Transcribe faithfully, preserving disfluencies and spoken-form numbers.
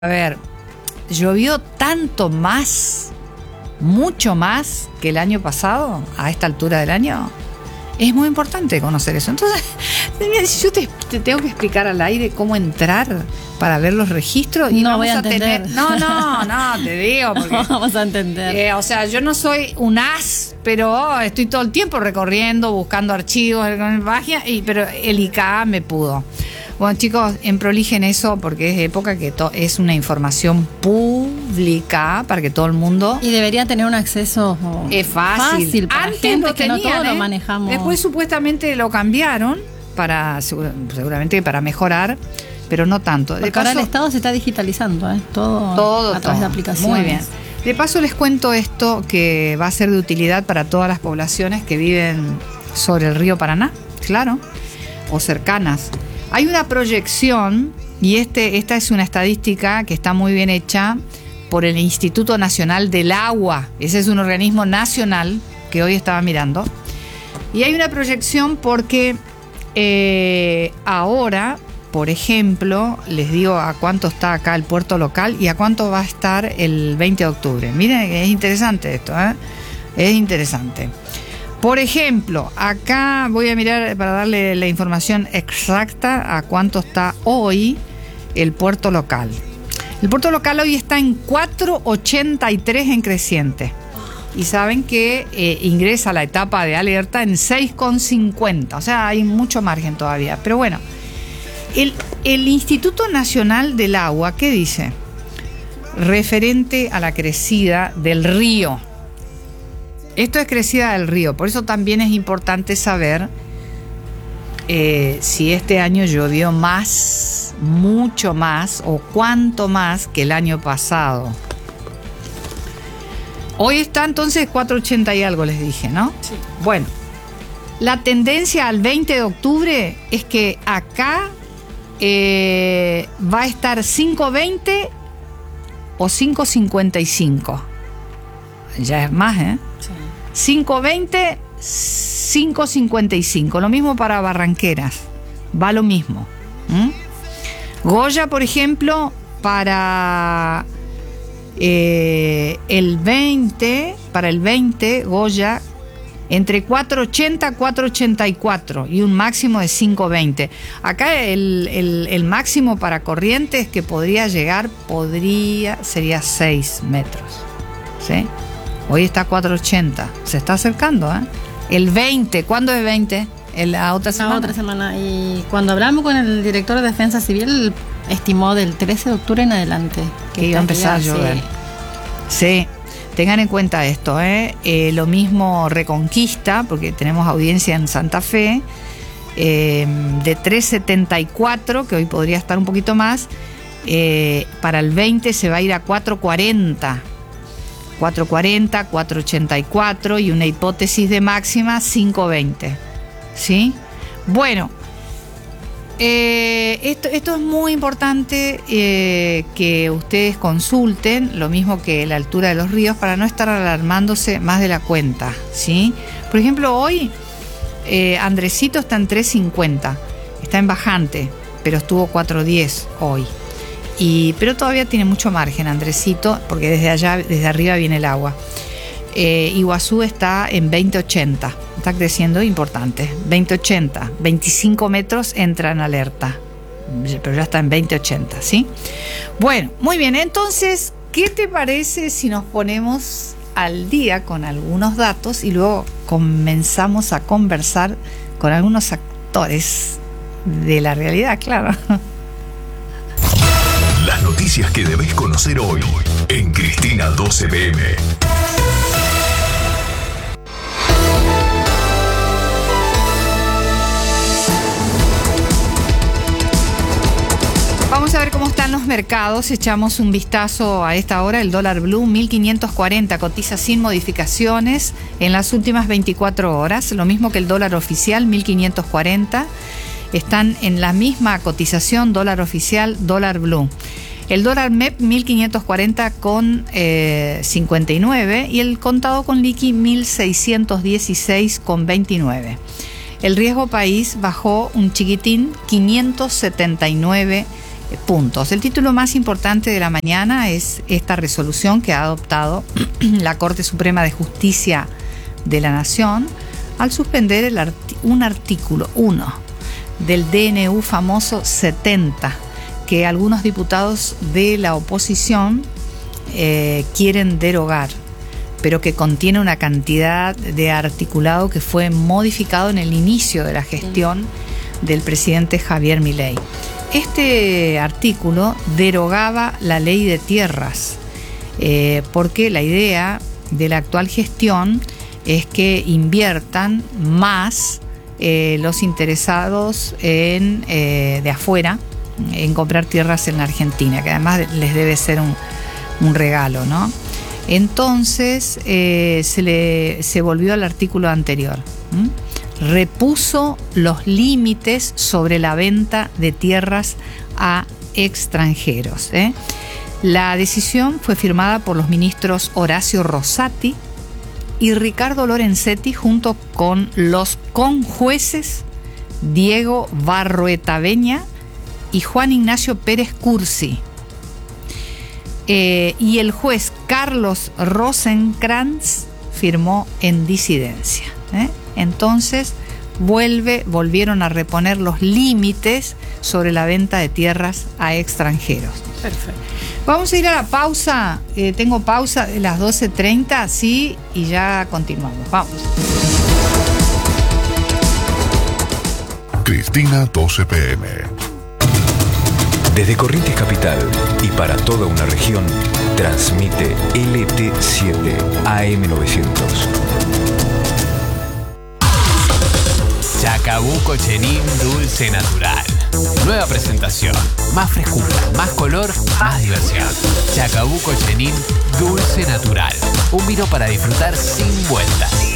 A ver, llovió tanto más, mucho más que el año pasado, a esta altura del año. Es muy importante conocer eso. Entonces, si yo te, te tengo que explicar al aire cómo entrar para ver los registros, y no vamos voy a, a tener. No, no, no, te digo. Porque, no vamos a entender. Eh, o sea, yo no soy un as, pero estoy todo el tiempo recorriendo, buscando archivos, páginas, y, pero el I C A me pudo. Bueno, chicos, emprolijen eso porque es época que to- es una información pública para que todo el mundo... Y debería tener un acceso es fácil. fácil para Antes gente lo que tenían, no todo ¿eh? lo manejamos. Después supuestamente lo cambiaron para segura, seguramente para mejorar, pero no tanto. Porque de paso, ahora el Estado se está digitalizando, ¿eh? todo, todo a través todo. de aplicaciones. Muy bien. De paso les cuento esto que va a ser de utilidad para todas las poblaciones que viven sobre el río Paraná, claro, o cercanas. Hay una proyección, y este, esta es una estadística que está muy bien hecha por el Instituto Nacional del Agua. Ese es un organismo nacional que hoy estaba mirando. Y hay una proyección porque eh, ahora, por ejemplo, les digo a cuánto está acá el puerto local y a cuánto va a estar el veinte de octubre. Miren, es interesante esto, ¿eh? Es interesante. Por ejemplo, acá voy a mirar para darle la información exacta a cuánto está hoy el puerto local. El puerto local hoy está en cuatro ochenta y tres en creciente. Y saben que eh, ingresa a la etapa de alerta en seis cincuenta. O sea, hay mucho margen todavía. Pero bueno, el, el Instituto Nacional del Agua, ¿qué dice? Referente a la crecida del río. Esto es crecida del río, por eso también es importante saber eh, si este año llovió más, mucho más o cuánto más que el año pasado. Hoy está entonces cuatro ochenta y algo, les dije, ¿no? Sí. Bueno, la tendencia al veinte de octubre es que acá eh, va a estar cinco veinte o cinco cincuenta y cinco. Ya es más, ¿eh? Sí. cinco veinte, cinco cincuenta y cinco. Lo mismo para Barranqueras. Va lo mismo. ¿Mm? Goya, por ejemplo, para eh, el veinte, para el veinte, Goya, entre cuatro ochenta y cuatro ochenta y cuatro y un máximo de cinco veinte. Acá el, el, el máximo para Corrientes que podría llegar, podría, sería seis metros. ¿Sí? Hoy está cuatro ochenta. Se está acercando, ¿eh? El veinte. ¿Cuándo es veinte? ¿El, ¿La otra semana? La otra semana. Y cuando hablamos con el director de Defensa Civil, estimó del trece de octubre en adelante. Que iba a empezar a llover. Sí. sí. Tengan en cuenta esto, ¿eh? Eh, lo mismo Reconquista, porque tenemos audiencia en Santa Fe, eh, de tres setenta y cuatro, que hoy podría estar un poquito más. Eh, para el veinte se va a ir a cuatro cuarenta. cuatro cuarenta, cuatro ochenta y cuatro y una hipótesis de máxima cinco veinte. ¿Sí? Bueno, eh, esto, esto es muy importante eh, que ustedes consulten, lo mismo que la altura de los ríos, para no estar alarmándose más de la cuenta. ¿Sí? Por ejemplo, hoy eh, Andresito está en tres cincuenta, está en bajante, pero estuvo cuatro diez hoy. Y, pero todavía tiene mucho margen, Andresito, porque desde allá, desde arriba viene el agua. Eh, Iguazú está en veinte ochenta, está creciendo importante. veinte ochenta, veinticinco metros entra en alerta, pero ya está en veinte ochenta, ¿sí? Bueno, muy bien, entonces, ¿qué te parece si nos ponemos al día con algunos datos y luego comenzamos a conversar con algunos actores de la realidad, claro? Las noticias que debes conocer hoy en Cristina doce P M. Vamos a ver cómo están los mercados. Echamos un vistazo a esta hora. El dólar blue mil quinientos cuarenta cotiza sin modificaciones en las últimas veinticuatro horas. Lo mismo que el dólar oficial mil quinientos cuarenta. Están en la misma cotización, dólar oficial, dólar blue. El dólar M E P mil quinientos cuarenta con eh, cincuenta y nueve y el contado con liqui mil seiscientos dieciséis con veintinueve. El riesgo país bajó un chiquitín, quinientos setenta y nueve puntos. El título más importante de la mañana es esta resolución que ha adoptado la Corte Suprema de Justicia de la Nación al suspender el arti- un artículo uno del D N U famoso setenta, que algunos diputados de la oposición eh, quieren derogar, pero que contiene una cantidad de articulado que fue modificado en el inicio de la gestión del presidente Javier Milei. Este artículo derogaba la ley de tierras, eh, porque la idea de la actual gestión es que inviertan más eh, los interesados en, eh, de afuera en comprar tierras en la Argentina, que además les debe ser un, un regalo, ¿no? Entonces eh, se, le, se volvió al artículo anterior. ¿Mm? Repuso los límites sobre la venta de tierras a extranjeros. ¿eh? La decisión fue firmada por los ministros Horacio Rosati y Ricardo Lorenzetti junto con los conjueces Diego Barroetaveña y Juan Ignacio Pérez Cursi. Eh, y el juez Carlos Rosenkrantz firmó en disidencia. ¿eh? Entonces vuelve, volvieron a reponer los límites sobre la venta de tierras a extranjeros. Perfecto. Vamos a ir a la pausa. Eh, tengo pausa de las doce treinta, sí, y ya continuamos. Vamos. Cristina doce P M. Desde Corrientes Capital y para toda una región, transmite L T siete A M novecientos. Chacabuco Chenin Dulce Natural. Nueva presentación. Más frescura, más color, más diversión. Chacabuco Chenin Dulce Natural. Un vino para disfrutar sin vueltas.